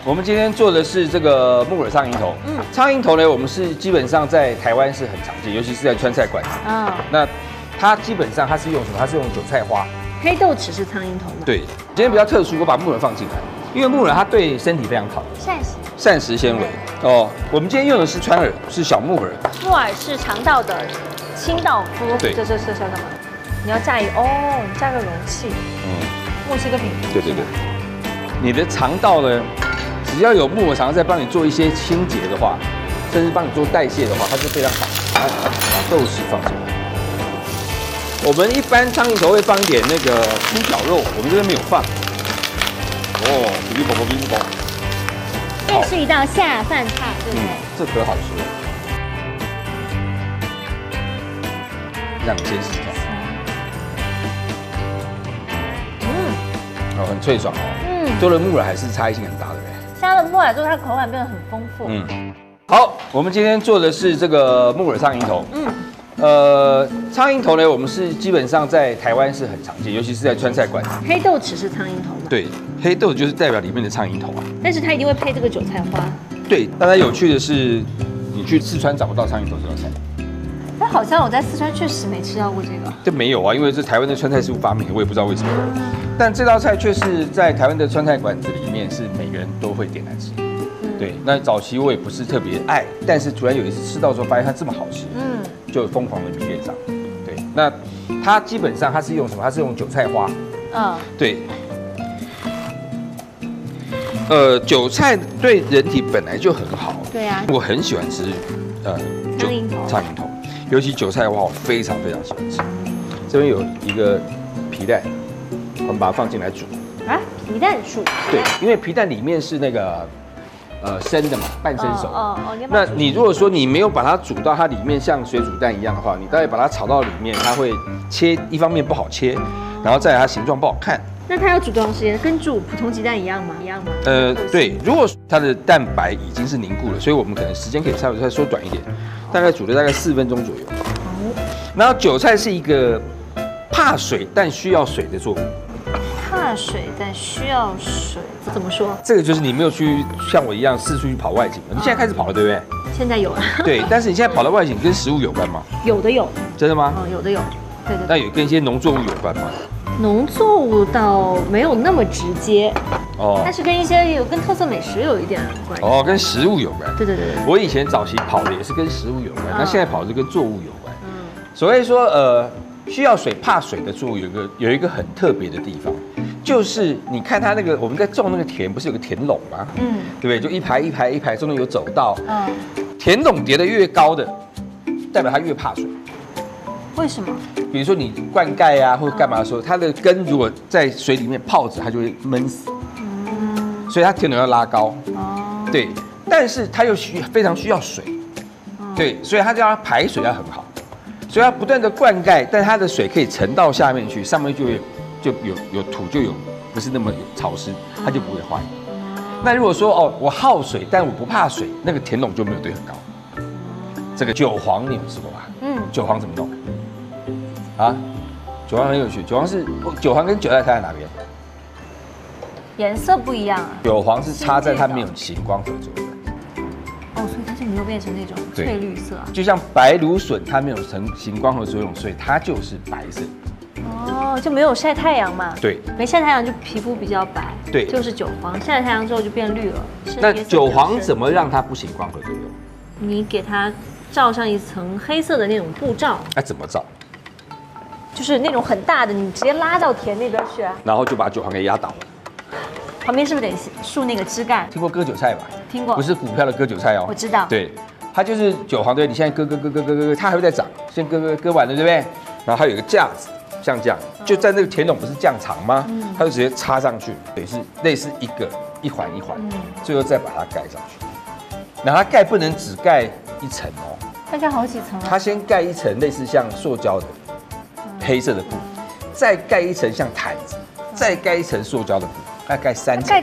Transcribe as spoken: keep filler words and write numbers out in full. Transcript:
我们今天做的是这个木耳苍蝇头。嗯，苍蝇头呢，我们是基本上在台湾是很常见，尤其是在川菜馆子。啊，那它基本上它是用什么？它是用韭菜花。 黑豆豉是苍蝇头吗？ 对，今天比较特殊，我把木耳放进来，因为木耳它对身体非常好， 膳食膳食纤维。哦，我们今天用的是川耳，是小木耳。 木耳是肠道的清道夫。 对， 这这是叫干嘛？你要炸一哦，你炸个容器。嗯，墨西哥饼。 对对对，你的肠道呢？只要有木耳肠在帮你做一些清洁的话，甚至帮你做代谢的话，它是非常好。来，把豆豉放进来。我们一般苍蝇头会放一点那个猪脚肉，我们这边没有放。哦，哔哔啵啵哔哔啵。 这是一道下饭菜，对不对？嗯， 这可好吃了。让你先试试看。嗯，哦，很脆爽哦。嗯，做了木耳还是差异性很大的。 加了木耳之后，它口感变得很丰富。 嗯，好，我们今天做的是这个木耳苍蝇头。嗯，呃，苍蝇头呢，我们是基本上在台湾是很常见，尤其是在川菜馆子。 黑豆豉是苍蝇头吗？ 对，黑豆就是代表里面的苍蝇头啊。 但是它一定会配这个韭菜花。 对，大家有趣的是，你去四川找不到苍蝇头这道菜。 但好像我在四川确实没吃到过这个。 这没有啊，因为这台湾的川菜师傅发明的，我也不知道为什么。但这道菜却是在台湾的川菜馆子里面是每个人都会点来吃。对，那早期我也不是特别爱，但是突然有一次吃到之后，发现它这么好吃，嗯，就疯狂的迷恋上。对，那它基本上它是用什么？它是用韭菜花。嗯，对。呃，韭菜对人体本来就很好。 对啊。 我很喜欢吃，呃， 苍蝇头。 苍蝇头，尤其韭菜花，我非常非常喜欢吃。这边有一个皮蛋。我们把它放进来煮啊，皮蛋煮。 对，因为皮蛋里面是那个呃生的嘛，半生熟。哦哦。那你如果说你没有把它煮到它里面像水煮蛋一样的话，你大概把它炒到里面，它会切一方面不好切，然后再来它形状不好看。 那它要煮多长时间？跟煮普通鸡蛋一样吗？一样吗？ 呃，对，如果它的蛋白已经是凝固了，所以我们可能时间可以稍微再缩短一点，大概煮了大概四分钟左右。好。然后韭菜是一个怕水但需要水的作物。 怕水但需要水，这怎么说？ 这个就是你没有去像我一样四处去跑外景，你现在开始跑了，对不对？ 现在有了。 对，但是你现在跑的外景跟食物有关吗？ 有的有。 真的吗？ 哦，有的有。对对。 那有跟一些农作物有关吗？ 农作物倒没有那么直接。哦。但是跟一些有跟特色美食有一点关系。 哦，跟食物有关。 对对对对。 我以前早期跑的也是跟食物有关，那现在跑的是跟作物有关。嗯。所以说，呃。需要水怕水的作物有一个有一个很特别的地方，就是你看它那个我们在种那个田，不是有个田垄吗？嗯，对不对？就一排一排一排，中间有走道。嗯，田垄叠得越高的，代表它越怕水。 为什么？ 比如说你灌溉啊或者干嘛的时候，它的根如果在水里面泡着，它就会闷死。嗯，所以它田垄要拉高。哦，对，但是它又需非常需要水。对，所以它就要排水要很好。所以它不断的灌溉，但它的水可以沉到下面去，上面就有就有有土，就有不是那么潮湿，它就不会坏。那如果说哦，我好水，但我不怕水，那个田垄就没有堆很高。这个韭黄你有吃过吧？嗯，韭黄怎么弄？啊，韭黄很有趣，韭黄是韭黄跟韭菜差在哪边？ 颜色不一样啊。 韭黄是插在它没有行光合作用。 哦，所以它就没有变成那种翠绿色、啊， 就像白芦笋，它没有成行光合作用，所以它就是白色。 哦，就没有晒太阳嘛？ 对， 没晒太阳就皮肤比较白。 对， 就是韭黄，晒了太阳之后就变绿了。 那韭黄怎么让它不行光合作用？ 你给它罩上一层黑色的那种布罩。 那、啊、怎么罩？ 就是那种很大的，你直接拉到田那边去啊。 然后就把韭黄给压倒了。 旁边是不是得竖那个枝干？ 听过割韭菜吧？ 听过， 不是股票的割韭菜哦。 我知道。 对，它就是韭黄，对，你现在割割割割割割，它还会再长，先割割割完了，对不对？然后它有一个架子，像这样，就在那个田垄不是这样长吗？嗯，它就直接插上去，等于是类似一个一环一环，嗯，最后再把它盖上去。然后它盖不能只盖一层哦， 它盖好几层啊。 它先盖一层类似像塑胶的黑色的布，再盖一层像毯子，再盖一层塑胶的布。大概三层， 盖